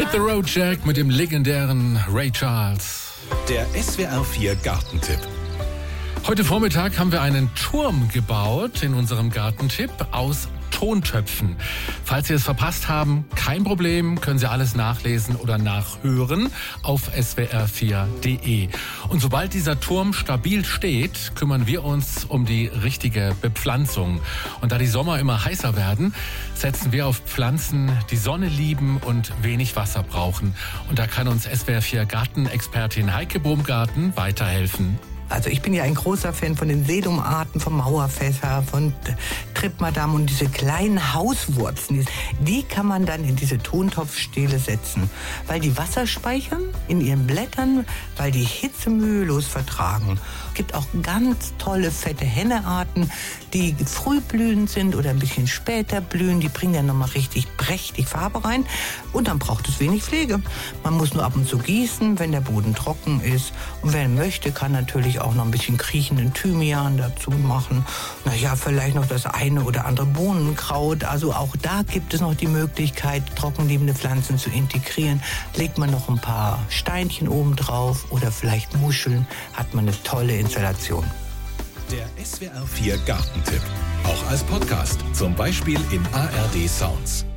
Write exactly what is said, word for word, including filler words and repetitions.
Hit the Road Jack mit dem legendären Ray Charles. Der S W R vier Gartentipp. Heute Vormittag haben wir einen Turm gebaut in unserem Gartentipp aus Tontöpfen. Falls Sie es verpasst haben, kein Problem, können Sie alles nachlesen oder nachhören auf s w r vier punkt d e. Und sobald dieser Turm stabil steht, kümmern wir uns um die richtige Bepflanzung. Und da die Sommer immer heißer werden, setzen wir auf Pflanzen, die Sonne lieben und wenig Wasser brauchen. Und da kann uns S W R vier Gartenexpertin Heike Baumgarten weiterhelfen. Also ich bin ja ein großer Fan von den Sedumarten, vom Mauerfässer, von Trippmadam und diese kleinen Hauswurzeln, die kann man dann in diese Tontopfstele setzen, weil die Wasser speichern in ihren Blättern, weil die Hitze mühelos vertragen. Es gibt auch ganz tolle fette Hennearten, die frühblühend sind oder ein bisschen später blühen. Die bringen dann nochmal richtig prächtig Farbe rein und dann braucht es wenig Pflege. Man muss nur ab und zu gießen, wenn der Boden trocken ist. Und wer möchte, kann natürlich auch noch ein bisschen kriechenden Thymian dazu machen. Naja, vielleicht noch das eine oder andere Bohnenkraut. Also auch da gibt es noch die Möglichkeit, trockenlebende Pflanzen zu integrieren. Legt man noch ein paar Steinchen oben drauf oder vielleicht Muscheln, hat man eine tolle Installation. Der S W R vier Gartentipp. Auch als Podcast, zum Beispiel in A R D Sounds.